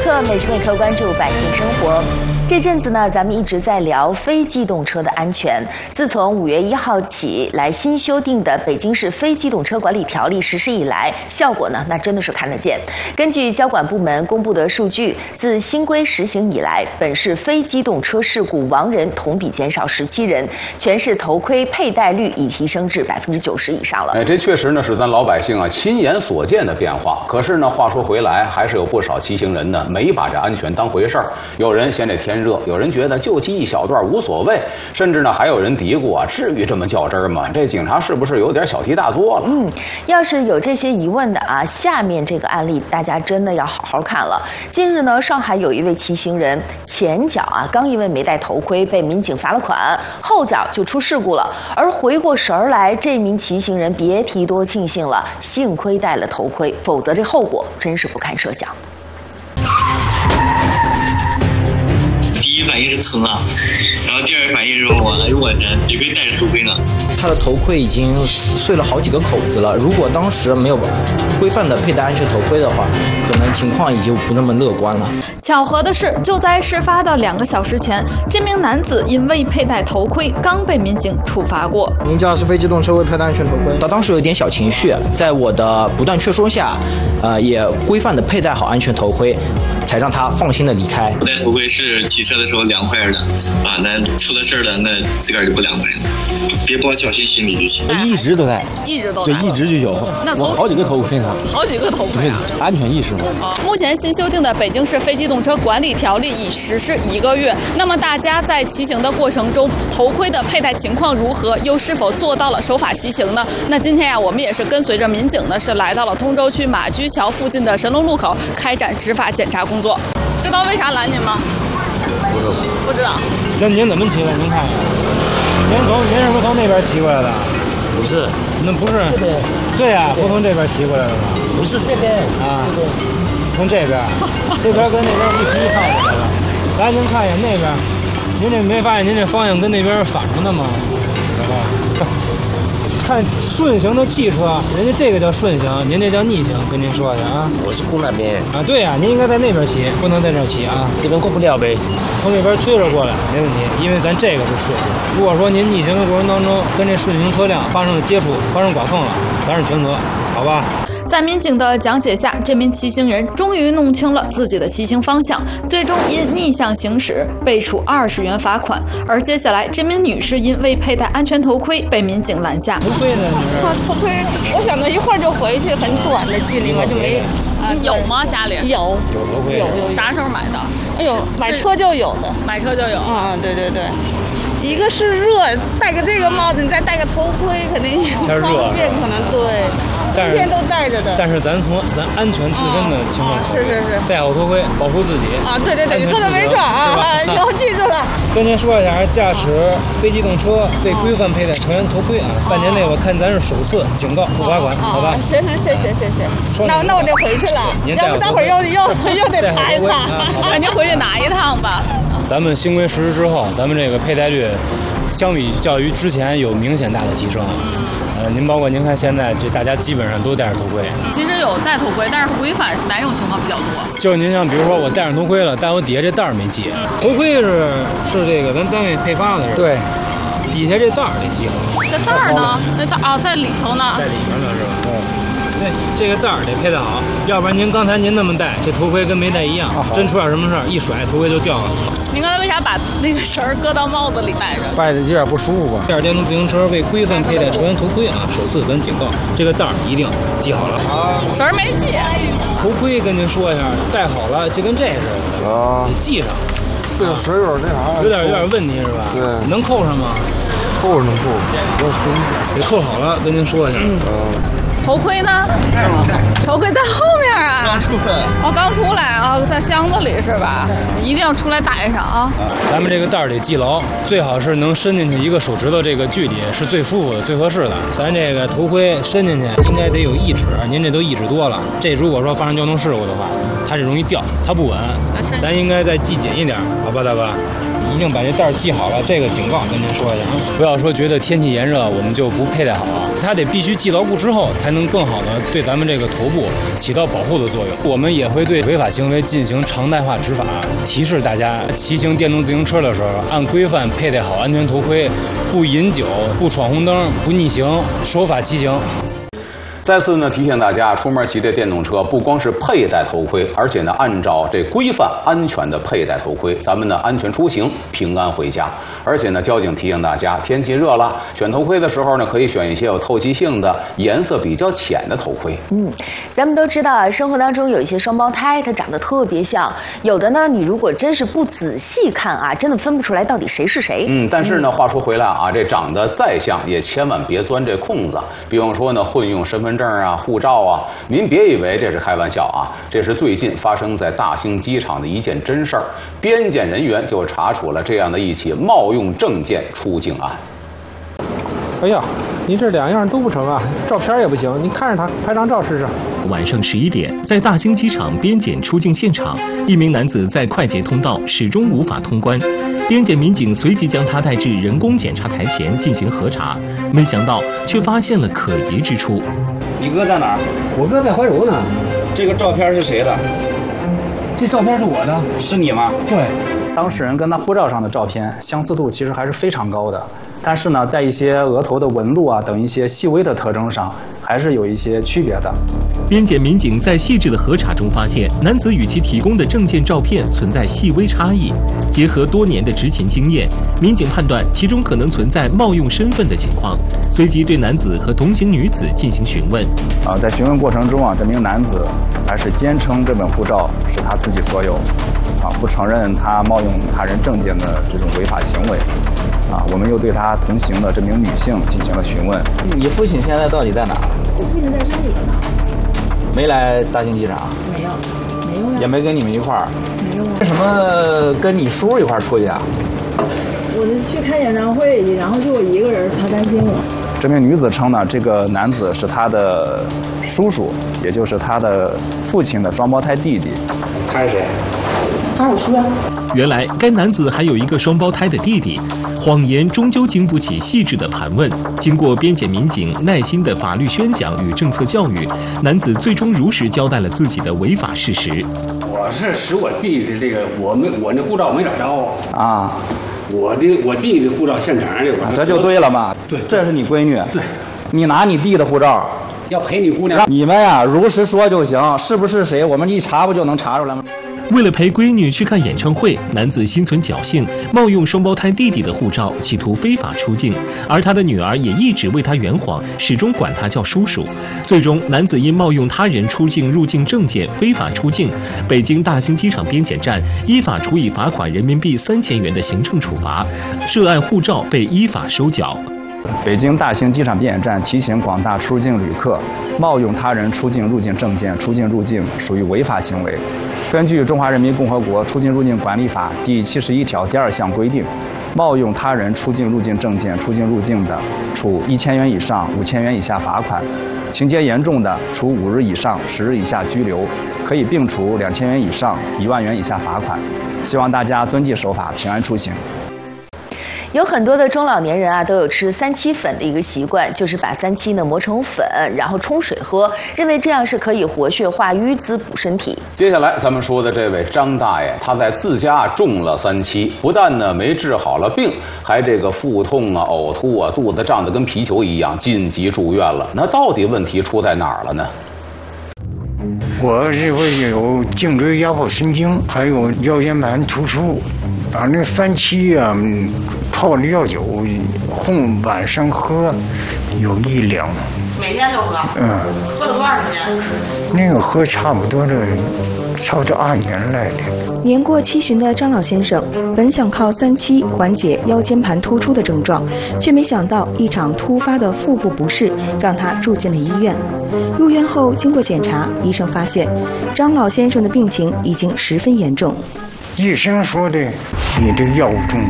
刻每时每刻关注百姓生活。这阵子呢，咱们一直在聊非机动车的安全。自从5月1号起来新修订的《北京市非机动车管理条例》实施以来，效果呢，那真的是看得见。根据交管部门公布的数据，自新规实行以来，本市非机动车事故亡人同比减少17人，全市头盔佩戴率已提升至90%以上了。 这确实呢是咱老百姓亲眼所见的变化。可是呢，话说回来，还是有不少骑行人呢没把这安全当回事儿。有人嫌这天热，有人觉得就骑一小段无所谓，甚至呢还有人嘀咕至于这么较真吗？这警察是不是有点小题大做了？ 要是有这些疑问的下面这个案例大家真的要好好看了。近日呢，上海有一位骑行人前脚刚因为没戴头盔被民警罚了款，后脚就出事故了。而回过神儿来，这名骑行人别提多庆幸了，幸亏戴了头盔，否则这后果真是不堪设想。 第一反应是疼然后第二反应是我天，别戴着头盔呢。 他的头盔已经碎了好几个口子了，如果当时没有规范的佩戴安全头盔的话，可能情况也就不那么乐观了。 巧合的是，就在事发的2个小时前，这名男子因未佩戴头盔，刚被民警处罚过。 您驾驶非机动车未佩戴安全头盔， 他当时有点小情绪，在我的不断劝说下，也规范的佩戴好安全头盔，才让他放心的离开。 戴头盔是骑车的时候凉快的那出了事儿了，那自个儿就不凉快了。别抱侥幸心理就行。 一直都戴， 一直都戴， 对，一直就有。我好几个头盔呢， 好几个头盔安全意识嘛。 目前新修订的《北京市非机动车管理条例》已实施1个月，那么大家在骑行的过程中，头盔的佩戴情况如何？又是否做到了守法骑行呢？那今天我们也是跟随着民警呢，是来到了通州区马驹桥附近的神龙路口，开展执法检查工作。知道为啥拦您吗？不知道。 您怎么骑的？您看看，您是不是从那边骑过来的？ 不是， 那不是。对呀，不从这边骑过来的吗？ 不是这边从这边跟那边一起靠过来的。来，您看一眼那边，您这没发现您这方向跟那边反着的吗？知道吧？看顺行的汽车，人家这个叫顺行，您这叫逆行，跟您说一下我是过那边对呀，您应该在那边骑，不能在这儿骑这边过不了呗。 从那边推着过来没问题，因为咱这个是顺行。如果说您逆行的过程当中跟这顺行车辆发生了接触，发生剐蹭了，咱是全责，好吧？ 在民警的讲解下，这名骑行人终于弄清了自己的骑行方向，最终因逆向行驶被处20元罚款。而接下来，这名女士因未佩戴安全头盔被民警拦下。 头盔呢？ 头盔，我想着一会儿就回去，很短的距离嘛，就没。 有吗？家里有头盔， 有。 啥时候买的？ 哎呦，买车就有的。 买车就有。 对。一个是热，戴个这个帽子，你再戴个头盔，肯定也不方便，可能对。天天都戴着的。 但是咱安全自身的情况是， 戴好头盔，保护自己对，你说的没错我记住了。 跟您说一下，驾驶非机动车未规范佩戴成人头盔半年内我看咱是首次警告不罚款，好吧？ 行，谢谢。那我得回去了，要不待会儿又得查一查。 那您回去拿一趟吧。 咱们新规实施之后，咱们这个佩戴率相比较于之前有明显大的提升。您包括您看现在这大家基本上都戴着头盔。 其实有戴头盔，但是不规范哪种情况比较多？ 就是您像比如说我戴上头盔了，但我底下这带儿没系。头盔是这个咱单位配发的，是吧？对，底下这带儿得系好。 这带儿呢？那带在里头呢。 在里面呢是吧？对，这个带儿得佩戴好，要不然刚才您那么戴，这头盔跟没戴一样，真出点什么事儿，一甩头盔就掉了。 您刚才为啥把那个绳儿搁到帽子里戴着？ 戴着有点不舒服吧？第二，电动自行车未规范佩戴成人头盔首次咱警告，这个带儿一定系好了。 绳儿没系。 头盔跟您说一下，戴好了就跟这似的得系上。 这个绳有点那啥， 有点问题是吧？ 对， 能扣上吗？ 扣上能扣， 得扣好了，跟您说一下。 头盔呢？头盔在后面刚出来。 刚出来在箱子里是吧？一定要出来戴上咱们这个带儿得系牢，最好是能伸进去一个手指头这个距离是最舒服的、最合适的。咱这个头盔伸进去应该得有1指，您这都1指多了。这如果说发生交通事故的话，它是容易掉，它不稳。咱应该再系紧一点，好吧，大哥？一定把这带儿系好了，这个警告跟您说一下不要说觉得天气炎热我们就不佩戴好，它得必须系牢固之后，才能更好的对咱们这个头部起到保护的作用。 用。我们也会对违法行为进行常态化执法，提示大家骑行电动自行车的时候，按规范佩戴好安全头盔，不饮酒，不闯红灯，不逆行，守法骑行。 再次呢提醒大家，出门骑这电动车不光是佩戴头盔，而且呢按照这规范安全的佩戴头盔，咱们呢安全出行，平安回家。而且呢交警提醒大家，天气热了，选头盔的时候呢可以选一些有透气性的、颜色比较浅的头盔。 咱们都知道啊，生活当中有一些双胞胎，它长得特别像，有的呢你如果真是不仔细看啊，真的分不出来到底谁是谁。 但是呢话说回来啊，这长得再像也千万别钻这空子。比方说呢混用身份证啊、护照啊，您别以为这是开玩笑啊，这是最近发生在大兴机场的一件真事儿。边检人员就查处了这样的一起冒用证件出境案。 哎呀，你这两样都不成啊，照片也不行，你看着他拍张照试试。 晚上11点，在大兴机场边检出境现场，一名男子在快捷通道始终无法通关。边检民警随即将他带至人工检查台前进行核查，没想到却发现了可疑之处。 你哥在哪儿？ 我哥在怀柔呢。 这个照片是谁的？ 这照片是我的。 是你吗？ 对。 当事人跟他护照上的照片相似度其实还是非常高的，但是呢，在一些额头的纹路啊等一些细微的特征上，还是有一些区别的。 边检民警在细致的核查中发现，男子与其提供的证件照片存在细微差异。结合多年的执勤经验，民警判断其中可能存在冒用身份的情况，随即对男子和同行女子进行询问。 在询问过程中啊，这名男子还是坚称这本护照是他自己所有，不承认他冒用他人证件的这种违法行为。我们又对他同行的这名女性进行了询问。 你父亲现在到底在哪儿？ 我父亲在山里呢。 没来大兴机场？ 没有，没有呀。 也没跟你们一块儿？ 没有啊。 为什么跟你叔一块儿出去啊？ 我就去看演唱会去，然后就我一个人，他担心我。 这名女子称呢，这个男子是她的叔叔，也就是她的父亲的双胞胎弟弟。 他是谁？ 他是我叔呀。 原来该男子还有一个双胞胎的弟弟，谎言终究经不起细致的盘问。经过边检民警耐心的法律宣讲与政策教育，男子最终如实交代了自己的违法事实。 我是使我弟弟这个，我那护照没找着啊。 我弟弟护照现场的， 这就对了嘛。 对， 这是你闺女。 对， 你拿你弟的护照， 要陪你姑娘。 你们呀，如实说就行，是不是谁，我们一查不就能查出来吗？ 为了陪闺女去看演唱会，男子心存侥幸，冒用双胞胎弟弟的护照，企图非法出境。而他的女儿也一直为他圆谎，始终管他叫叔叔。最终，男子因冒用他人出境入境证件非法出境，北京大兴机场边检站依法处以罚款人民币3000元的行政处罚，涉案护照被依法收缴。 北京大兴机场边检站提醒广大出入境旅客，冒用他人出境入境证件出境入境属于违法行为。根据《中华人民共和国出境入境管理法》第71条第2项规定，冒用他人出境入境证件出境入境的，处1000元以上5000元以下罚款；情节严重的，处5日以上10日以下拘留，可以并处2000元以上1万元以下罚款。希望大家遵纪守法，平安出行。 有很多的中老年人啊，都有吃三七粉的一个习惯，就是把三七呢磨成粉，然后冲水喝，认为这样是可以活血化瘀、滋补身体。 接下来咱们说的这位张大爷，他在自家种了三七，不但呢没治好了病，还这个腹痛啊、呕吐啊、肚子胀得跟皮球一样，紧急住院了。那到底问题出在哪儿了呢？ 我这回有颈椎压迫神经，还有腰间盘突出，那三七啊，泡的药酒，晚上喝有1两。 每天都喝？喝了多长时间？ 那个喝差不多2年来的。 年过70的张老先生，本想靠三七缓解腰间盘突出的症状，却没想到一场突发的腹部不适让他住进了医院。入院后经过检查，医生发现张老先生的病情已经十分严重。 医生说的，你这药物中毒。